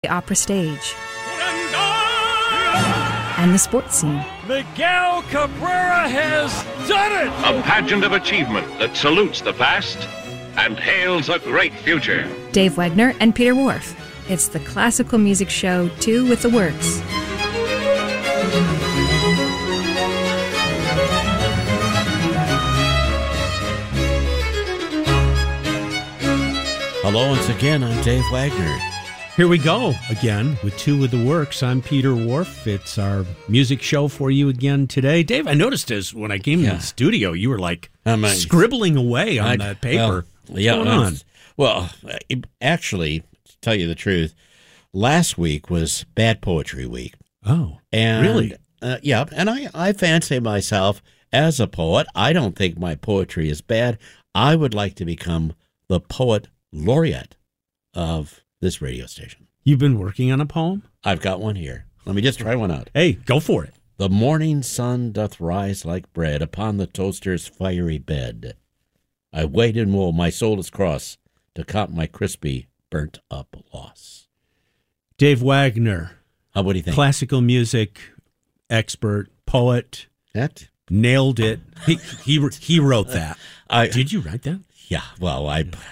the opera stage, and the sports scene. Miguel Cabrera has done it! A pageant of achievement that salutes the past and hails a great future. Dave Wagner and Peter Whorf. It's the classical music show, Two with the Works. Hello once again, I'm Dave Wagner. Here we go again with Two with the Works. I'm Peter Whorf. It's our music show for you again today. Dave, I noticed as when I came in the studio, you were like scribbling away on that paper. What's going on? Well, actually, to tell you the truth, last week was Bad Poetry Week. Oh, and, really? Yeah, and I fancy myself as a poet. I don't think my poetry is bad. I would like to become the poet laureate of this radio station. You've been working on a poem? I've got one here. Let me just try one out. Hey, go for it. The morning sun doth rise like bread upon the toaster's fiery bed. I wait and woe, my soul is cross, to count my crispy, burnt-up loss. Dave Wagner. What do you think? Classical music expert, poet. That? Nailed it. He wrote that. Did you write that? Yeah, well,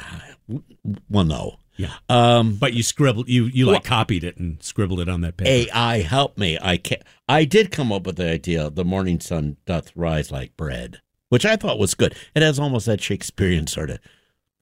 no. Yeah. But you scribbled, you copied it and scribbled it on that paper. AI help me. I did come up with the idea, the morning sun doth rise like bread, which I thought was good. It has almost that Shakespearean sort of,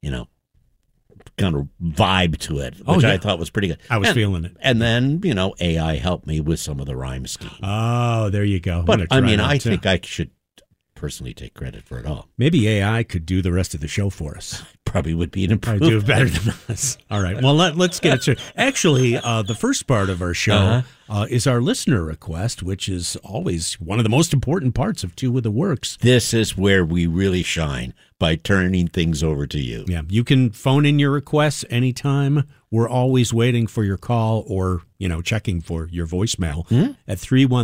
kind of vibe to it, which I thought was pretty good. I was feeling it. And then, AI helped me with some of the rhyme scheme. Oh, there you go. But I think I should personally take credit for it all. Maybe AI could do the rest of the show for us. Probably would be an improvement. Do better than us. All right. Well, let's get it started. Actually, the first part of our show is our listener request, which is always one of the most important parts of Two with the Works. This is where we really shine, by turning things over to you. Yeah, you can phone in your requests anytime. We're always waiting for your call or, checking for your voicemail at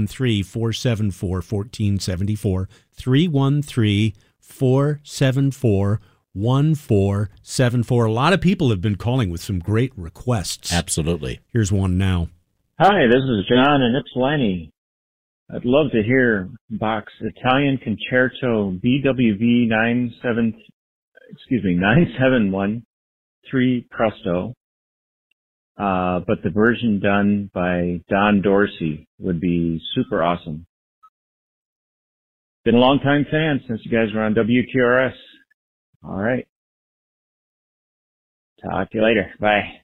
313-474-1474, 313-474-1474. A lot of people have been calling with some great requests. Absolutely. Here's one now. Hi, this is John in Ypsilanti. I'd love to hear Bach's Italian Concerto BWV 9713 Presto. But the version done by Don Dorsey would be super awesome. Been a long time fan since you guys were on WQRS. All right. Talk to you later. Bye.